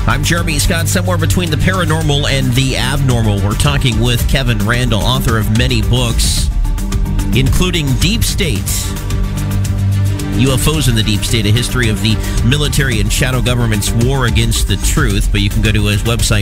I'm Jeremy Scott, somewhere between the paranormal and the abnormal. We're talking with Kevin Randle, author of many books, including Deep State, UFOs in the Deep State, a history of the military and shadow government's war against the truth. But you can go to his website,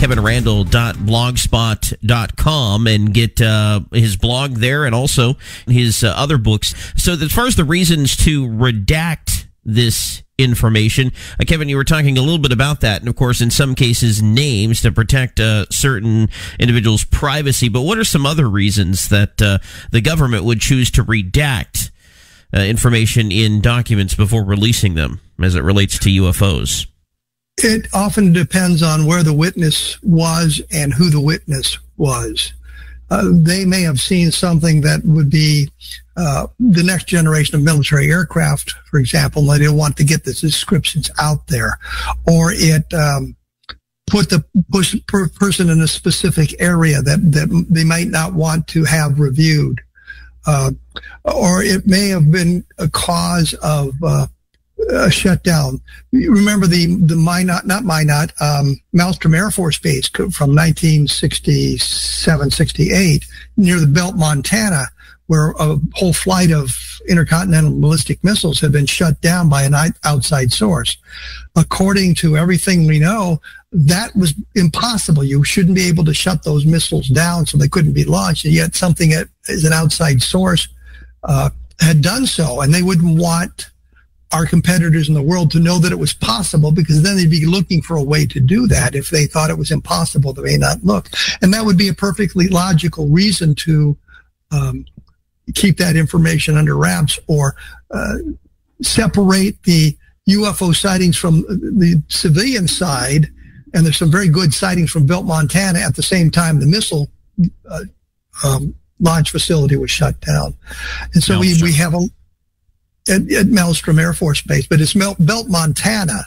kevinrandle.blogspot.com, and get his blog there and also his other books. So as far as the reasons to redact this information, Kevin, you were talking a little bit about that, and of course in some cases names to protect certain individuals' privacy, but what are some other reasons that the government would choose to redact information in documents before releasing them as it relates to UFOs? It often depends on where the witness was and who the witness was. They may have seen something that would be the next generation of military aircraft, for example, and they didn't want to get the descriptions out there. Or it put the person in a specific area that they might not want to have reviewed. Or it may have been a cause of a shutdown. You remember the Malmstrom Air Force Base from 1967, 68 near the Belt, Montana, where a whole flight of intercontinental ballistic missiles had been shut down by an outside source. According to everything we know, that was impossible. You shouldn't be able to shut those missiles down so they couldn't be launched, and yet something that is an outside source had done so, and they wouldn't want our competitors in the world to know that it was possible, because then they'd be looking for a way to do that. If they thought it was impossible, they may not look. And that would be a perfectly logical reason to keep that information under wraps, or separate the UFO sightings from the civilian side. And there's some very good sightings from Belt, Montana at the same time the missile launch facility was shut down. And so we have at Malmstrom Air Force Base, but it's Belt, Montana.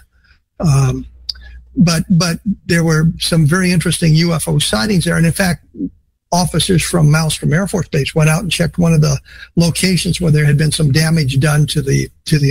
But there were some very interesting UFO sightings there. And in fact, officers from Malmstrom Air Force Base went out and checked one of the locations where there had been some damage done to the